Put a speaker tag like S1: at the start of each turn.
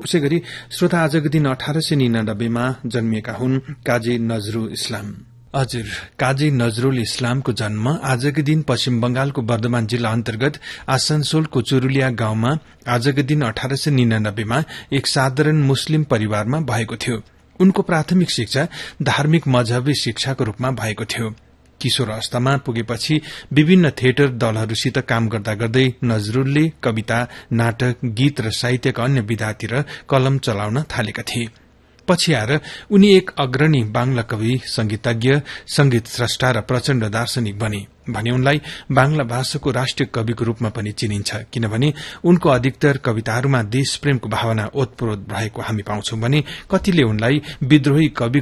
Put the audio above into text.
S1: उसै गरी श्रोता आजको दिन 1899 मा जन्मिएका हुन् काजी नजरुल इस्लाम। हजुर, काजी नजरुल इस्लामको जन्म आजको दिन पश्चिम बंगालको वर्धमान जिल्ला अन्तर्गत आसनसोलको चुरुलिया गाउँमा आजको दिन 1899 मा एक साधारण मुस्लिम परिवारमा भएको थियो। उनको प्राथमिक शिक्षा धार्मिक मजहबी शिक्षाको रूपमा भएको थियो। किशोर अवस्थामा पुगेपछि विभिन्न थिएटर दलहरूसित काम गर्दा गर्दै नजरुलले कविता, नाटक, गीत र साहित्यका अन्य विधातिर कलम चलाउन थालेका थिए। पछि आएर उनी एक अग्रणी बांग्ला कवि, संगीतज्ञ, संगीत स्रष्टा र प्रचण्ड दार्शनिक बने। भने उनलाई बांग्ला भाषाको राष्ट्रिय कविको रूपमा पनि चिनिन्छ, किनभने उनको अधिकतर कविताहरूमा देशप्रेमको भावना ओतप्रोत भएको हामी पाउँछौं भने कतिले उनलाई विद्रोही कवि